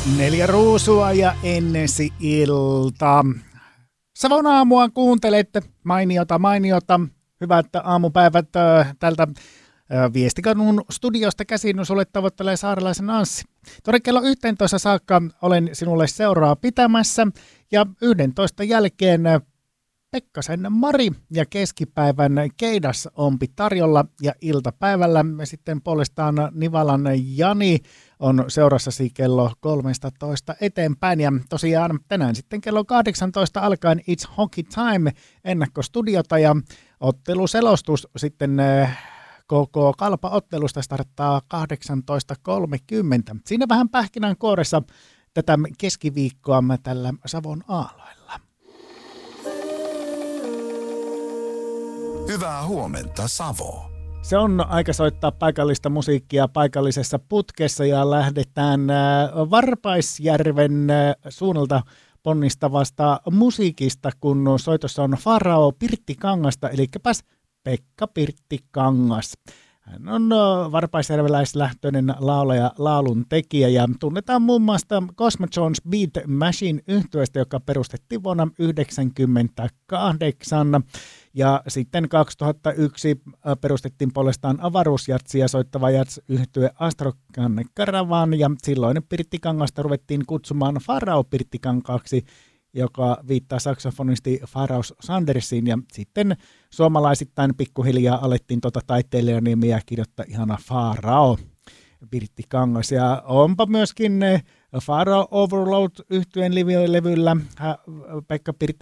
4 ruusua ja ensi ilta. Savon aamua kuuntelette. Mainiota. Hyvät aamupäivät tältä Viestikadun studiosta käsin. Sulle tavoittelee Saarelaisen Anssi. Tuonne kello 11 saakka olen sinulle seuraa pitämässä. Ja 11 jälkeen Pekkasen Mari ja keskipäivän Keidas Ompi tarjolla. Ja iltapäivällä sitten puolestaan Nivalan Jani on seurassasi kello 13 eteenpäin. Ja tosiaan tänään sitten kello 18 alkaen It's Hockey Time ennakkostudiota ja otteluselostus sitten koko Kalpa-ottelusta starttaa 18.30. Siinä vähän pähkinänkuoressa tätä keskiviikkoa tällä Savon aaloilla. Hyvää huomenta, Savo. Se on aika soittaa paikallista musiikkia paikallisessa putkessa ja lähdetään Varpaisjärven suunnalta ponnistavasta musiikista, kun soitossa on Farao Pirttikangasta, eli Pekka Pirttikangas. Hän on varpaisjärveläislähtöinen laulaja, laulun tekijä ja tunnetaan muun muassa Cosmo Jones Beat Machine -yhtyeestä, joka perustettiin vuonna 1998. Ja sitten 2001 perustettiin puolestaan avaruusjatsia soittava jats-yhtye Astrokan Caravan ja silloin Pirttikangasta ruvettiin kutsumaan Farao Pirttikankaksi, joka viittaa saksofonisti Faraus Sandersiin, ja sitten suomalaisittain pikkuhiljaa alettiin taiteilijanimiä kirjoittaa ihana Farao Pirttikangas, ja onpa myöskin Farao Overload -yhtyeen levyllä Pekka